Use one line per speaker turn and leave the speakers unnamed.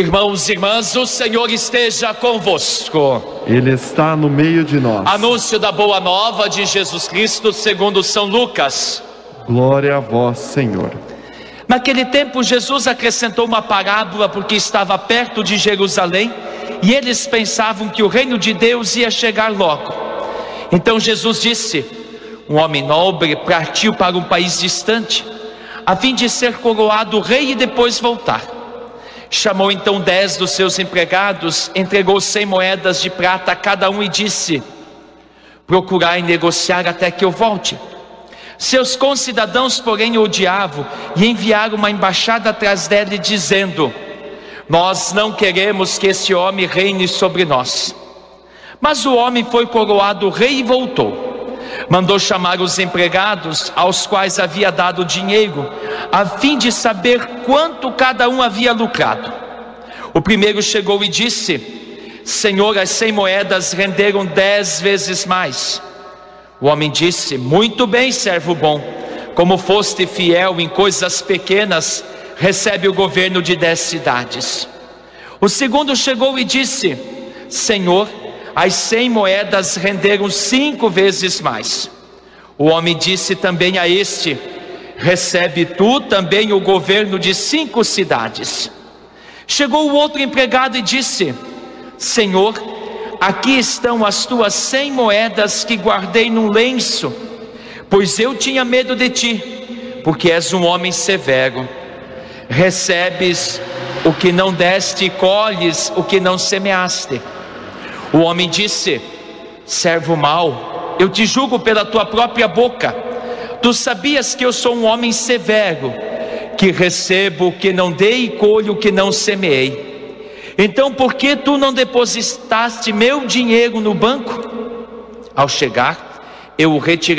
Irmãos e irmãs, o Senhor esteja convosco.
Ele está no meio de nós.
Anúncio da boa nova de Jesus Cristo segundo São Lucas.
Glória a vós, Senhor.
Naquele tempo Jesus acrescentou uma parábola porque estava perto de Jerusalém e eles pensavam que o reino de Deus ia chegar logo. Então Jesus disse: um homem nobre partiu para um país distante, a fim de ser coroado rei e depois voltar. Chamou então 10 dos seus empregados, entregou 100 moedas de prata a cada um e disse: procurai negociar até que eu volte. Seus concidadãos, porém, o odiavam e enviaram uma embaixada atrás dele, dizendo: nós não queremos que este homem reine sobre nós. Mas o homem foi coroado rei e voltou. Mandou chamar os empregados, aos quais havia dado dinheiro, a fim de saber quanto cada um havia lucrado. O primeiro chegou e disse: Senhor, as 100 moedas renderam 10 vezes mais. O homem disse: muito bem, servo bom, como foste fiel em coisas pequenas, recebe o governo de 10 cidades. O segundo chegou e disse: Senhor, as 100 moedas renderam 5 vezes mais. O homem disse também a este: recebe tu também o governo de 5 cidades. Chegou o outro empregado e disse: Senhor, aqui estão as tuas 100 moedas que guardei num lenço, pois eu tinha medo de ti, porque és um homem severo. Recebes o que não deste e colhes o que não semeaste. O homem disse: servo mau, eu te julgo pela tua própria boca. Tu sabias que eu sou um homem severo, que recebo o que não dei e colho o que não semeei. Então por que tu não depositaste meu dinheiro no banco? Ao chegar, eu o retirarei